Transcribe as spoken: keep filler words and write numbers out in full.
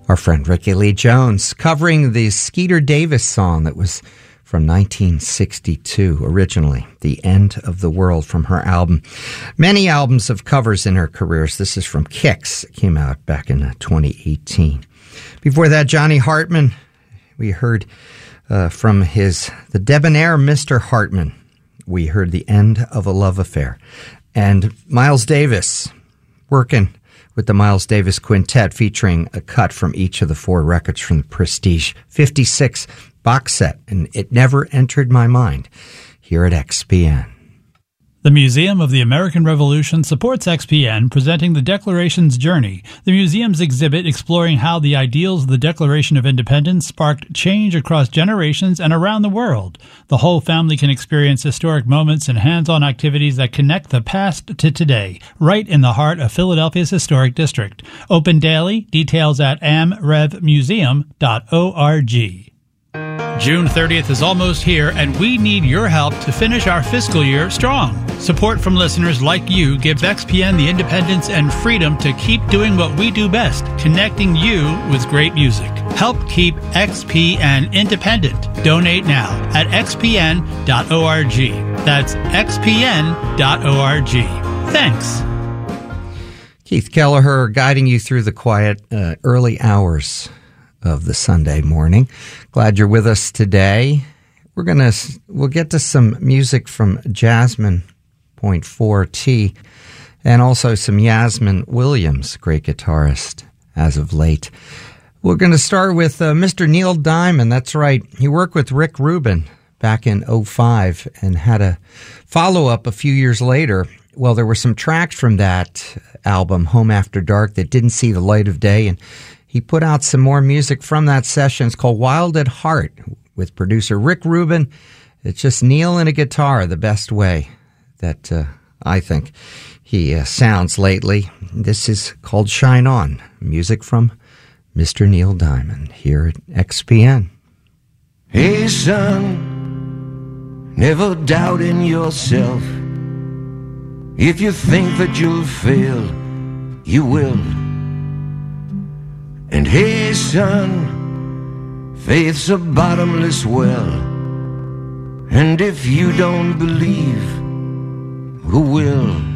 Our friend Ricky Lee Jones covering the Skeeter Davis song that was from nineteen sixty-two, originally, The End of the World, from her album. Many albums of covers in her careers. This is from Kix. It came out back in twenty eighteen. Before that, Johnny Hartman. We heard uh, from his The Debonair Mister Hartman. We heard The End of a Love Affair. And Miles Davis, working with the Miles Davis Quintet, featuring a cut from each of the four records from the Prestige fifty-six box set, and It Never Entered My Mind, here at X P N. The Museum of the American Revolution supports X P N, presenting the Declaration's Journey, the museum's exhibit exploring how the ideals of the Declaration of Independence sparked change across generations and around the world. The whole family can experience historic moments and hands-on activities that connect the past to today, right in the heart of Philadelphia's historic district. Open daily. Details at a m rev museum dot org. June thirtieth is almost here, and we need your help to finish our fiscal year strong. Support from listeners like you gives X P N the independence and freedom to keep doing what we do best, connecting you with great music. Help keep X P N independent. Donate now at x p n dot org. That's x p n dot org. Thanks. Keith Kelleher guiding you through the quiet uh, early hours of the Sunday morning. Glad you're with us today. We're gonna we'll get to some music from Jasmine Point four T and also some Yasmin Williams, great guitarist as of late. We're going to start with uh, Mister Neil Diamond. That's right. He worked with Rick Rubin back in oh five and had a follow-up a few years later. Well, there were some tracks from that album, Home After Dark, that didn't see the light of day, and he put out some more music from that session. It's called Wild at Heart with producer Rick Rubin. It's just Neil and a guitar, the best way that uh, I think he uh, sounds lately. This is called Shine On, music from Mister Neil Diamond here at X P N. Hey son, never doubt in yourself. If you think that you'll fail, you will. And hey son, faith's a bottomless well, and if you don't believe, who will?